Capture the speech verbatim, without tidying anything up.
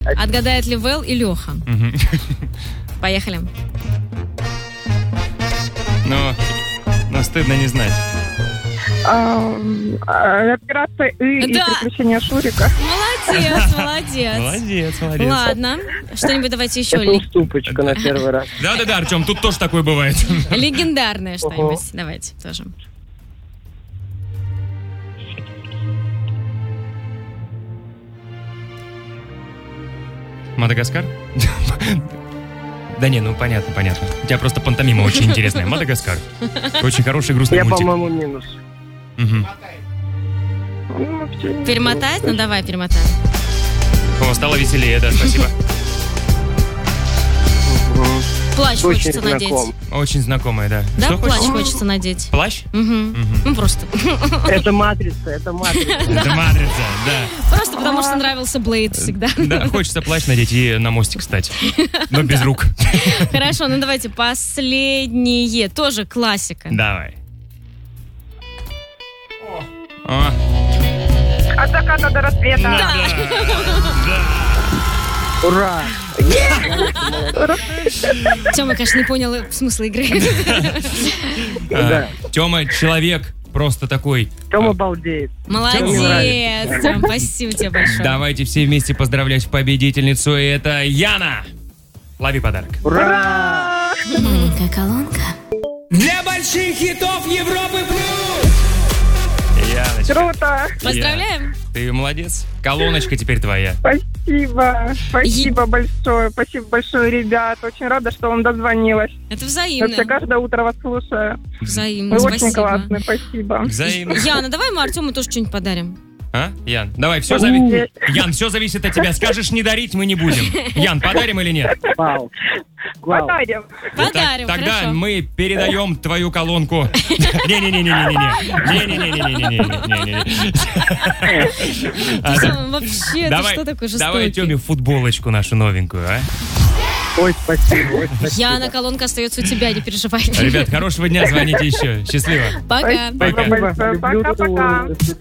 Отгадает ли Вэл и Леха? Мгм. Поехали. Ну, ну, стыдно не знать. А, а, Операция «И» и Да. приключения Шурика. Молодец, молодец. Молодец, молодец. Ладно, что-нибудь давайте еще. Это Ли- уступочка на первый раз. Да-да-да, Артем, тут тоже такое бывает. Легендарное что-нибудь. Давайте тоже. Мадагаскар? Да не, ну понятно, понятно. У тебя просто пантомима очень интересная. Мадагаскар. Очень хороший грустный Я, мультик. по-моему, минус. Мгм. Ну, вообще не Перемотать? Ну давай, перемотай. О, стало веселее, да, спасибо. Мгм. Плащ Очень хочется надеть. знаком. Очень знакомая, да. Да, Что плащ хочешь? хочется надеть. Плащ? Угу. Мгм. Ну просто. Это матрица, это матрица. Это матрица, да. Просто потому что нравился Блейд всегда. Да, хочется плащ надеть и на мостик встать. Но без рук. Хорошо, ну давайте последнее. Тоже классика. Давай. О, От заката до рассвета. да, да. Ура! Тёма, конечно, не понял смысла игры. А, Тёма человек просто такой. Тёма балдеет. Молодец, Тём, спасибо тебе большое. Давайте все вместе поздравлять победительницу. И это Яна. Лови подарок. Ура! Маленькая колонка. Для больших хитов Европы плюс! Яночка, Круто. Поздравляем. ты молодец. Колоночка теперь твоя. Спасибо. Спасибо большое. Спасибо большое, ребят. Очень рада, что вам дозвонилась. Это Вообще взаимно. каждое утро вас слушаю. Взаимно, Вы очень спасибо. классные. Спасибо. Взаимно. Яна, давай мы Артему тоже что-нибудь подарим. А, Ян, давай, все зависит. Ян, все зависит от тебя. Скажешь, не дарить, мы не будем. Ян, подарим или нет? Вау. Вау. Подарим. Подарим, Так- Тогда хорошо. мы передаем твою колонку. Не-не-не-не-не-не-не-не-не-не. Тёма, вообще, это Давай, что такое давай жестокий? Тёме футболочку нашу новенькую, а? Ой, спасибо. Ой, спасибо. Яна, колонка остается у тебя, не переживай. Ребят, хорошего дня, звоните еще. Счастливо. Пока. Спасибо большое. Люблю. Пока-пока. До свидания.